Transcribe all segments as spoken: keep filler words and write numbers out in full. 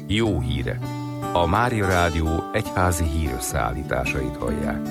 Jó hírek. A Mária Rádió egyházi hírösszeállításait hallják.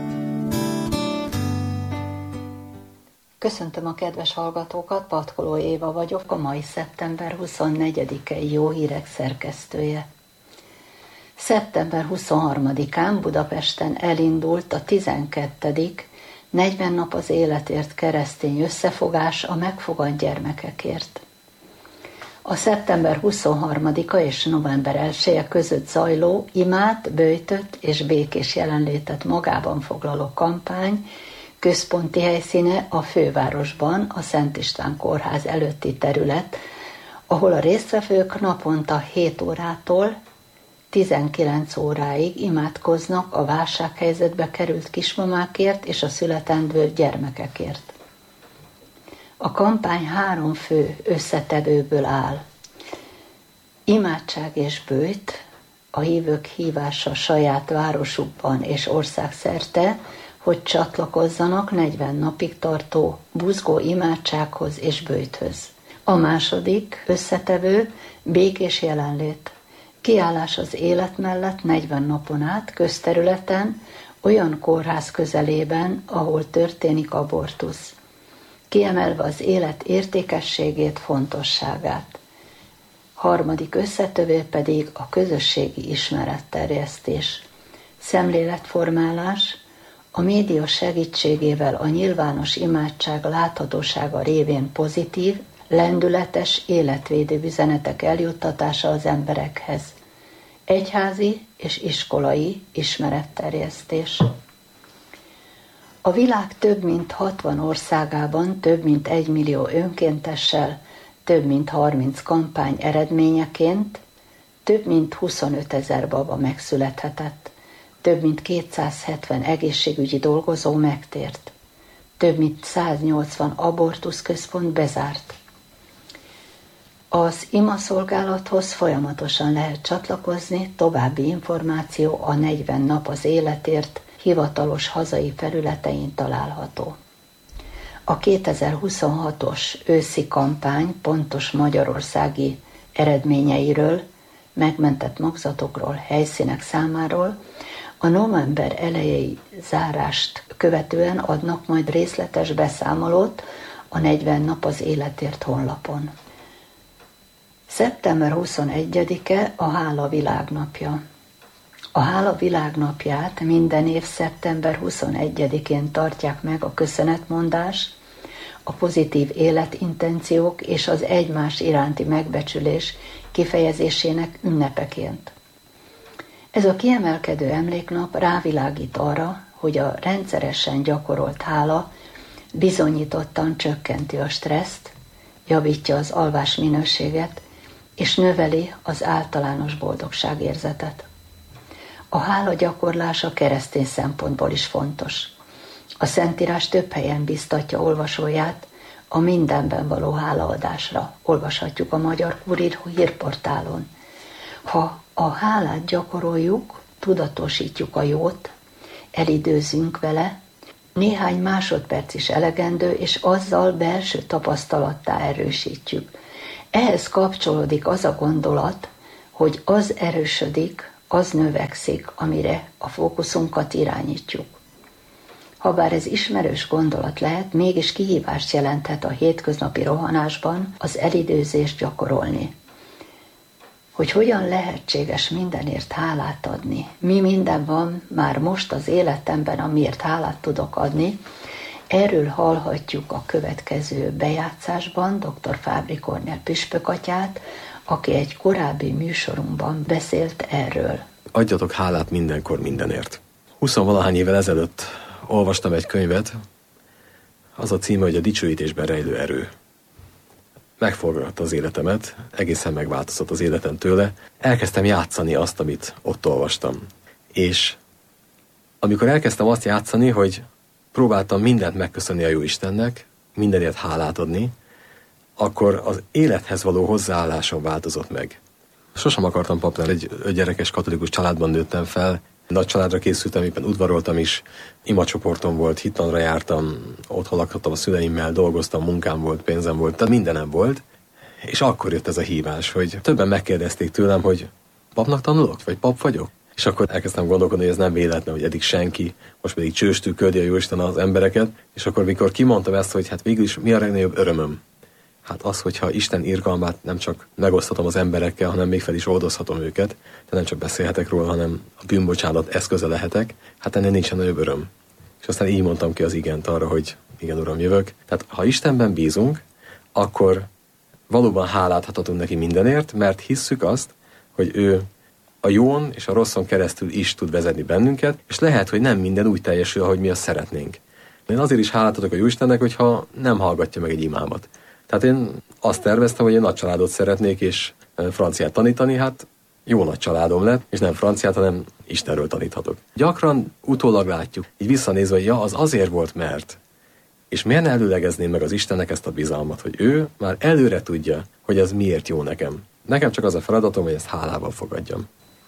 Köszöntöm a kedves hallgatókat, Patkoló Éva vagyok, a mai szeptember huszonnegyedikei Jó hírek szerkesztője. szeptember huszonharmadikán Budapesten elindult a tizenkettedik negyven nap az életért keresztény összefogás a megfogant gyermekekért. A szeptember huszonharmadika és november elseje között zajló imát, böjtöt és békés jelenlétet magában foglaló kampány központi helyszíne a fővárosban, a Szent István kórház előtti terület, ahol a résztvevők naponta hét órától tizenkilenc óráig imádkoznak a válsághelyzetbe került kismamákért és a születendő gyermekekért. A kampány három fő összetevőből áll. Imádság és böjt, a hívők hívása saját városukban és országszerte, hogy csatlakozzanak negyven napig tartó buzgó imádsághoz és böjthöz. A második összetevő békés jelenlét. Kiállás az élet mellett negyven napon át közterületen, olyan kórház közelében, ahol történik abortusz. Kiemelve az élet értékességét, fontosságát. Harmadik összetevő pedig a közösségi ismeretterjesztés. Szemléletformálás, a média segítségével a nyilvános imádság láthatósága révén pozitív, lendületes, életvédő üzenetek eljuttatása az emberekhez. Egyházi és iskolai ismeretterjesztés. A világ több mint hatvan országában több mint egy millió önkéntessel, több mint harminc kampány eredményeként több mint huszonötezer baba megszülethetett, több mint kétszázhetven egészségügyi dolgozó megtért, több mint száznyolcvan abortuszközpont bezárt. Az imaszolgálathoz folyamatosan lehet csatlakozni, további információ a negyven nap az életért hivatalos hazai felületein található. A kétezer-huszonhatos őszi kampány pontos magyarországi eredményeiről, megmentett magzatokról, helyszínek számáról a november elejei zárást követően adnak majd részletes beszámolót a negyven nap az életért honlapon. szeptember huszonegyedike a Hála világnapja. A Hála világnapját minden év szeptember huszonegyedikén tartják meg a köszönetmondás, a pozitív életintenciók és az egymás iránti megbecsülés kifejezésének ünnepeként. Ez a kiemelkedő emléknap rávilágít arra, hogy a rendszeresen gyakorolt hála bizonyítottan csökkenti a stresszt, javítja az alvás minőséget, és növeli az általános boldogságérzetet. A hála gyakorlása keresztény szempontból is fontos. A Szentírás több helyen biztatja olvasóját a mindenben való hálaadásra. Olvashatjuk a Magyar Kurír hírportálon. Ha a hálát gyakoroljuk, tudatosítjuk a jót, elidőzünk vele, néhány másodperc is elegendő, és azzal belső tapasztalattá erősítjük. Ehhez kapcsolódik az a gondolat, hogy az erősödik, az növekszik, amire a fókuszunkat irányítjuk. Habár ez ismerős gondolat lehet, mégis kihívást jelenthet a hétköznapi rohanásban az elidőzést gyakorolni. Hogy hogyan lehetséges mindenért hálát adni, mi minden van már most az életemben, amiért hálát tudok adni, erről hallhatjuk a következő bejátszásban dr. Fábri Kornél püspökatyát, aki egy korábbi műsorunkban beszélt erről. Adjatok hálát mindenkor mindenért. Huszonvalahány évvel ezelőtt olvastam egy könyvet, az a címe, hogy a dicsőítésben rejlő erő. Megforgatta az életemet, egészen megváltozott az életem tőle. Elkezdtem játszani azt, amit ott olvastam. És amikor elkezdtem azt játszani, hogy próbáltam mindent megköszönni a Jóistennek, mindenért hálát adni, akkor az élethez való hozzáállásom változott meg. Sosem akartam pap lenni, egy ötgyerekes katolikus családban nőttem fel, nagy családra készültem, éppen udvaroltam is, imacsoportom volt, hittanra jártam, otthon lakhattam a szüleimmel, dolgoztam, munkám volt, pénzem volt, tehát mindenem volt. És akkor jött ez a hívás, hogy többen megkérdezték tőlem, hogy papnak tanulok, vagy pap vagyok? És akkor elkezdtem gondolkodni, hogy ez nem véletlen, hogy eddig senki, most pedig csőstül küldi a Jóisten az embereket, és akkor mikor kimondtam ezt, hogy hát végül is mi a legnagyobb örömöm? Hát az, hogyha Isten irgalmát nem csak megoszthatom az emberekkel, hanem még fel is oldozhatom őket, de nem csak beszélhetek róla, hanem a bűnbocsánat eszköze lehetek, hát ennél nincsen nagyobb öröm. És aztán így mondtam ki az igent arra, hogy igen, Uram, jövök. Tehát ha Istenben bízunk, akkor valóban hálát adhatunk neki mindenért, mert hisszük azt, hogy ő a jón és a rosszon keresztül is tud vezetni bennünket, és lehet, hogy nem minden úgy teljesül, ahogy mi azt szeretnénk. Én azért is hálát adok a Jóistennek, hogyha nem hallgatja meg egy imámat. Tehát én azt terveztem, hogy én nagy családot szeretnék, és franciát tanítani, hát jó nagy családom lett, és nem franciát, hanem Istenről taníthatok. Gyakran utólag látjuk, így visszanézve, hogy ja, az azért volt, mert. És miért ne előlegezném meg az Istennek ezt a bizalmat, hogy ő már előre tudja, hogy ez miért jó nekem. Nekem csak az a feladatom, hogy ezt hálával fogadjam.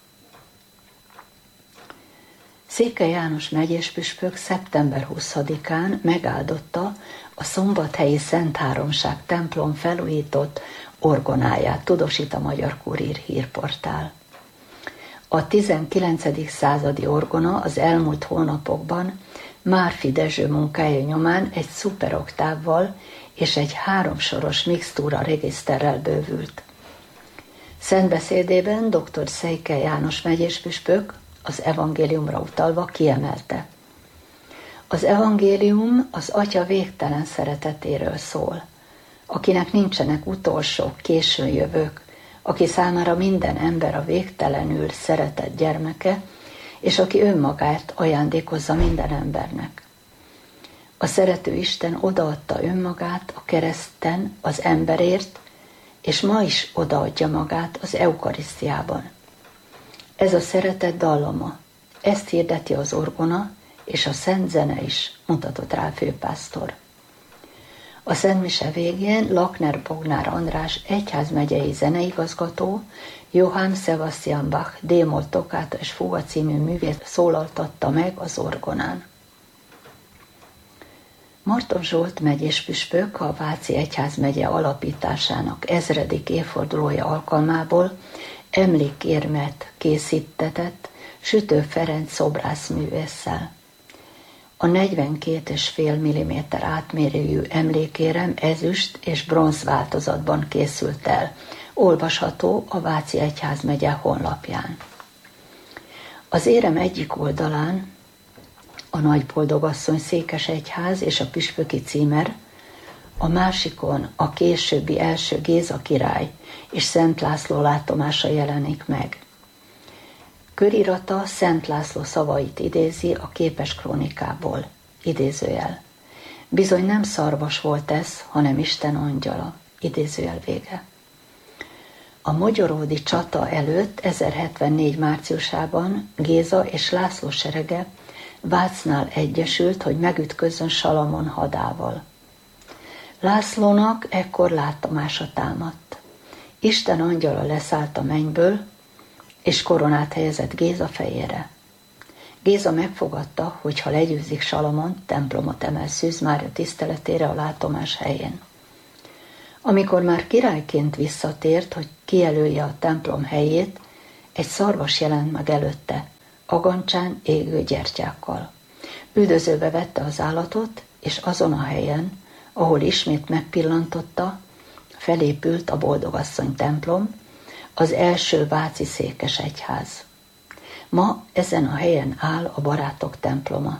Székely János megyéspüspök szeptember huszadikán megáldotta a Szombathelyi Szent Háromság templom felújított orgonáját, tudósít a Magyar Kurír hírportál. A tizenkilencedik századi orgona az elmúlt hónapokban Márfi Dezső munkája nyomán egy szuperoktávval és egy háromsoros mixtúra regiszterrel bővült. Szentbeszédében dr. Székely János megyéspüspök az evangéliumra utalva kiemelte. Az evangélium az Atya végtelen szeretetéről szól, akinek nincsenek utolsók, későn jövők, aki számára minden ember a végtelenül szeretett gyermeke, és aki önmagát ajándékozza minden embernek. A szerető Isten odaadta önmagát a kereszten az emberért, és ma is odaadja magát az eukarisztiában. Ez a szeretet dallama, ezt hirdeti az orgona, és a szent zene is, mutatott rá a főpásztor. A szentmise végén Lakner Bognár András egyházmegyei zeneigazgató, Johann Sebastian Bach D-moll toccata és fuga című művét szólaltatta meg az orgonán. Marton Zsolt megyéspüspök a Váci Egyházmegye alapításának ezredik évfordulója alkalmából emlékérmet készítetett Sütő Ferenc szobrászművésszel. A negyvenkét egész öt milliméter átmérőjű emlékérem ezüst és bronz változatban készült el, olvasható a Váci Egyházmegye honlapján. Az érem egyik oldalán a Nagyboldogasszony székesegyház és a püspöki címer, a másikon a későbbi első Géza király és Szent László látomása jelenik meg. Körirata Szent László szavait idézi a Képes krónikából, idézőjel. Bizony nem szarvas volt ez, hanem Isten angyala, idézőjel vége. A mogyoródi csata előtt ezerhetvennégy márciusában Géza és László serege Vácnál egyesült, hogy megütközön Salamon hadával. Lászlónak ekkor látomása támadt. Isten angyala leszállt a mennyből, és koronát helyezett Géza fejére. Géza megfogadta, hogy ha legyőzik Salamont, templomot emel Szűz Mária tiszteletére a látomás helyén. Amikor már királyként visszatért, hogy kijelölje a templom helyét, egy szarvas jelent meg előtte, agancsán égő gyertyákkal. Üldözőbe vette az állatot, és azon a helyen, ahol ismét megpillantotta, felépült a Boldogasszony templom, az első váci székesegyház. Ma ezen a helyen áll a Barátok temploma.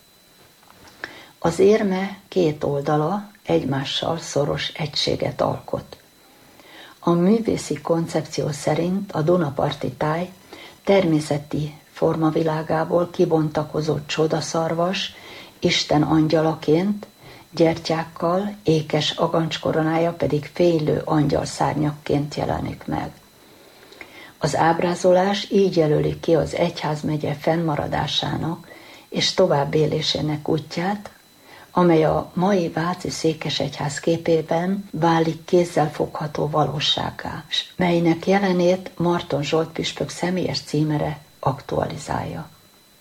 Az érme két oldala egymással szoros egységet alkot. A művészi koncepció szerint a Dunaparti táj természeti formavilágából kibontakozott csodaszarvas, Isten angyalaként, gyertyákkal, ékes agancskoronája pedig fénylő angyalszárnyakként jelenik meg. Az ábrázolás így jelöli ki az egyházmegye fennmaradásának és továbbélésének útját, amely a mai váci székesegyház képében válik kézzelfogható valósággá, melynek jelenét Marton Zsolt püspök személyes címere aktualizálja.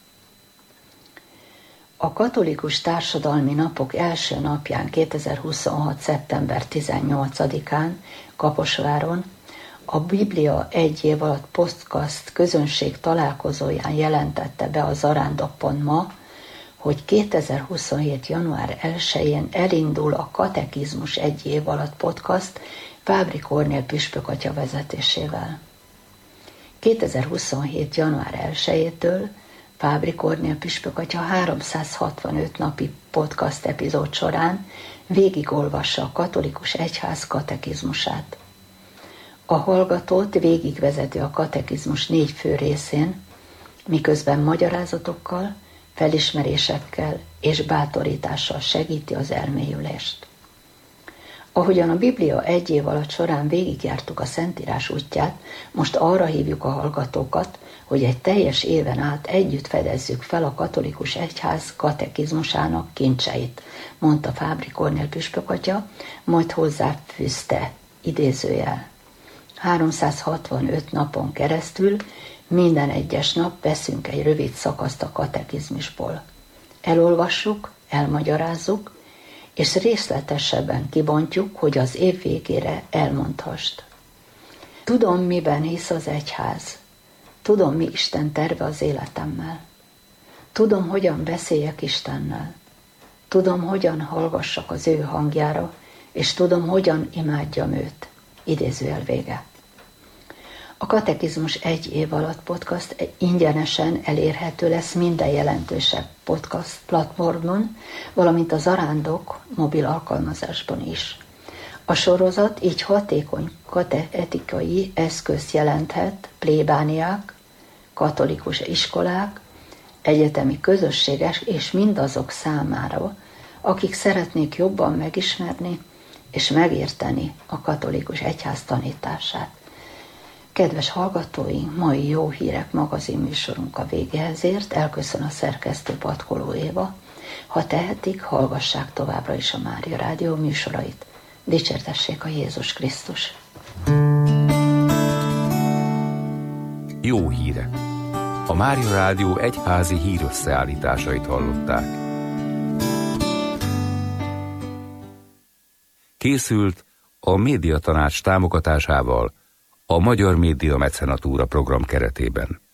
A katolikus társadalmi napok első napján, kétezer-huszonhat. szeptember tizennyolcadikán Kaposváron a Biblia egy év alatt podcast közönség találkozóján jelentette be a zarándokon ma, hogy kétezer-huszonhét. január elsején elindul a Katekizmus egy év alatt podcast Fábri Kornél püspökatya vezetésével. kétezer-huszonhét. január elsejétől Fábri Kornél püspökatya háromszázhatvanöt napi podcast epizód során végigolvassa a katolikus egyház katekizmusát. A hallgatót végigvezeti a katekizmus négy fő részén, miközben magyarázatokkal, felismerésekkel és bátorítással segíti az elmélyülést. Ahogyan a Biblia egy év alatt során végigjártuk a Szentírás útját, most arra hívjuk a hallgatókat, hogy egy teljes éven át együtt fedezzük fel a katolikus egyház katekizmusának kincseit, mondta Fábri Kornél püspökatya, majd hozzáfűzte, idézőjel. háromszázhatvanöt napon keresztül minden egyes nap veszünk egy rövid szakaszt a katekizmusból. Elolvassuk, elmagyarázzuk, és részletesebben kibontjuk, hogy az év végére elmondhast. Tudom, miben hisz az egyház. Tudom, mi Isten terve az életemmel. Tudom, hogyan beszéljek Istennel. Tudom, hogyan hallgassak az ő hangjára, és tudom, hogyan imádjam őt. Idézőjel vége. A Katekizmus egy év alatt podcast ingyenesen elérhető lesz minden jelentősebb podcast platformon, valamint a Zarándok mobil alkalmazásban is. A sorozat így hatékony katechetikai eszközt jelenthet plébániák, katolikus iskolák, egyetemi közösségek és mindazok számára, akik szeretnék jobban megismerni és megérteni a katolikus egyház tanítását. Kedves hallgatóink, mai Jó Hírek magazin műsorunk a végéhez ért, elköszön a szerkesztő Patkoló Éva. Ha tehetik, hallgassák továbbra is a Mária Rádió műsorait. Dicsértessék a Jézus Krisztus! Jó hírek! A Mária Rádió egyházi hírösszeállításait hallották. Készült a Médiatanács támogatásával a Magyar Média Mecenatúra program keretében.